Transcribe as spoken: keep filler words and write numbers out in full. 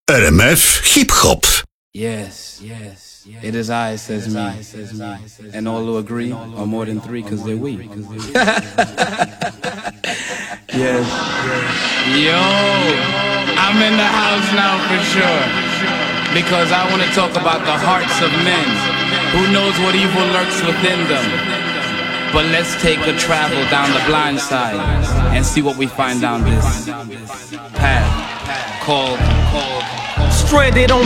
R M F Hip Hop. Yes, yes, it is I, says me, and all who agree are more than three because they're we. Yes, yo, I'm in the house now for sure, because I want to talk about the hearts of men. Who knows what evil lurks within them? But let's take a travel down the blind side and see what we find down this path called, called Stranded on